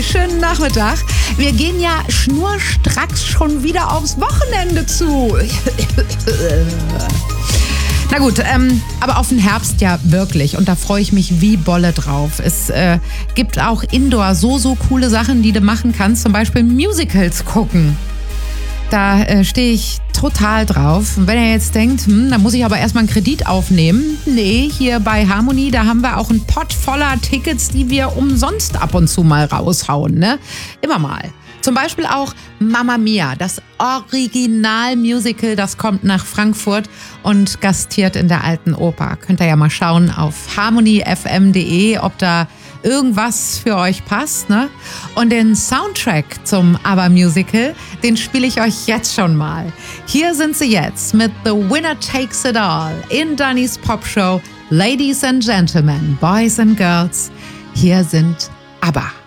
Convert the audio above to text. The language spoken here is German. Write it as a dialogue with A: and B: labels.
A: wunderschönen Nachmittag. Wir gehen ja schnurstracks schon wieder aufs Wochenende zu. Na gut, aber auf den Herbst ja wirklich. Und da freue ich mich wie Bolle drauf. Es gibt auch Indoor so coole Sachen, die du machen kannst. Zum Beispiel Musicals gucken. Da stehe ich total drauf. Und wenn ihr jetzt denkt, da muss ich aber erstmal einen Kredit aufnehmen. Nee, hier bei Harmony, da haben wir auch einen Pott voller Tickets, die wir umsonst ab und zu mal raushauen, ne? Immer mal. Zum Beispiel auch Mamma Mia, das Original-Musical, das kommt nach Frankfurt und gastiert in der Alten Oper. Könnt ihr ja mal schauen auf harmonyfm.de, ob da irgendwas für euch passt, ne? Und den Soundtrack zum ABBA-Musical, den spiele ich euch jetzt schon mal. Hier sind sie jetzt mit The Winner Takes It All in Dannys Popshow. Ladies and Gentlemen, Boys and Girls, hier sind ABBA.